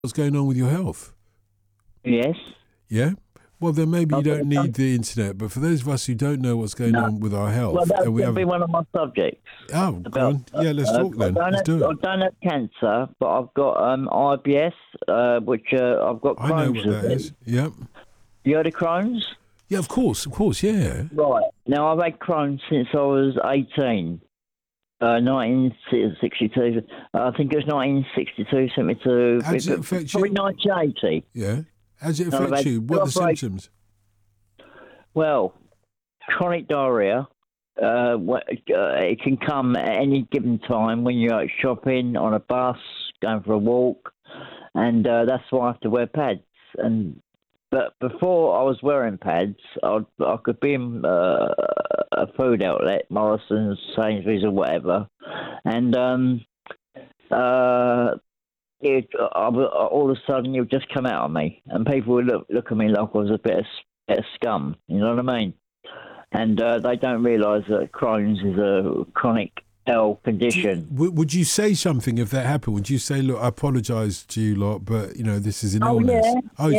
what's going on with your health. Yes. Yeah? Well, then maybe you Okay, don't need the internet, but for those of us who don't know what's going No. on with our Well, health, that's and we going to have... be one of my subjects. Oh, go About, on. Yeah, let's talk then. Let's do I it. don't have cancer, but I've got IBS, which I've got I know Crohn's what that disease. is. Yep. You heard of Crohn's? Yeah, of course, yeah. Right. Now, I've had Crohn's since I was 18. 1962. I think it was 1962, sent me to... How does it affect Probably you? 1980. Yeah. How does it No, I've affect had you? What are the two operations. symptoms? Well, chronic diarrhea. It can come at any given time when you're out shopping, on a bus, going for a walk, and that's why I have to wear pads. But before I was wearing pads, I could be in a food outlet, Morrison's, Sainsbury's, or whatever, and all of a sudden it would just come out of me, and people would look at me like I was a bit of scum. You know what I mean? And they don't realise that Crohn's is a chronic health condition. Would you say something if that happened? Would you say, look, I apologise to you lot, but, this is an Oh, illness? yeah. Oh,